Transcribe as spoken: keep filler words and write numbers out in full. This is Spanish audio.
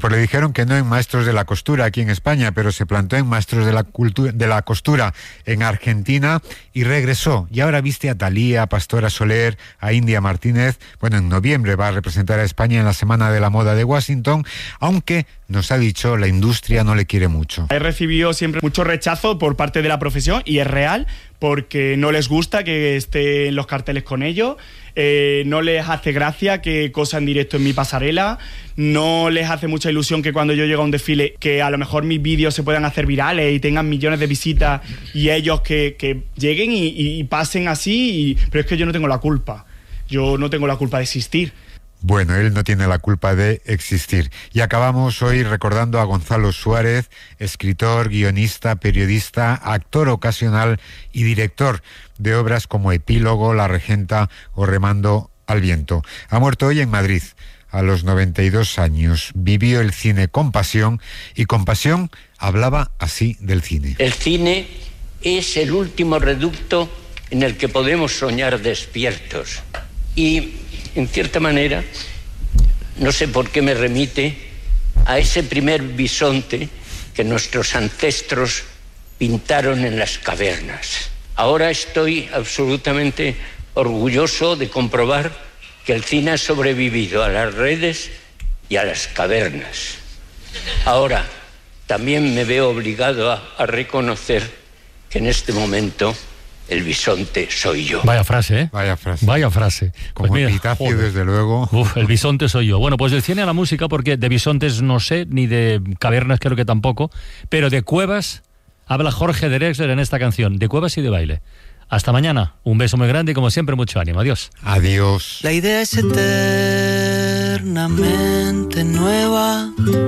Pues le dijeron que no en Maestros de la Costura aquí en España, pero se plantó en Maestros de la, Cultura, de la Costura en Argentina y regresó. Y ahora viste a Thalía, a Pastora Soler, a India Martínez. Bueno, en noviembre va a representar a España en la Semana de la Moda de Washington, aunque nos ha dicho la industria no le quiere mucho. He recibido siempre mucho rechazo por parte de la profesión y es real, porque no les gusta que esté en los carteles con ellos, eh, no les hace gracia que cosa en directo en mi pasarela, no les hace mucha ilusión que cuando yo llego a un desfile que a lo mejor mis vídeos se puedan hacer virales y tengan millones de visitas y ellos que, que lleguen y, y pasen así, y, pero es que yo no tengo la culpa, yo no tengo la culpa de existir. Bueno, él no tiene la culpa de existir. Y acabamos hoy recordando a Gonzalo Suárez, escritor, guionista, periodista, actor ocasional y director de obras como Epílogo, La Regenta o Remando al Viento. Ha muerto hoy en Madrid, a los noventa y dos años. Vivió el cine con pasión y con pasión hablaba así del cine. El cine es el último reducto en el que podemos soñar despiertos. Y en cierta manera, no sé por qué me remite a ese primer bisonte que nuestros ancestros pintaron en las cavernas. Ahora estoy absolutamente orgulloso de comprobar que el cine ha sobrevivido a las redes y a las cavernas. Ahora, también me veo obligado a, a reconocer que en este momento el bisonte soy yo. Vaya frase, ¿eh? Vaya frase. Vaya frase. Como pues epitafio, desde luego. Uf, el bisonte soy yo. Bueno, pues del cine a la música, porque de bisontes no sé, ni de cavernas creo que tampoco, pero de cuevas habla Jorge Drexler en esta canción, de cuevas y de baile. Hasta mañana. Un beso muy grande y como siempre mucho ánimo. Adiós. Adiós. La idea es eternamente nueva.